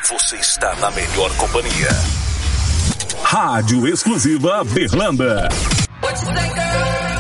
Você está na melhor companhia. Rádio Exclusiva Berlanda. What you say, girl?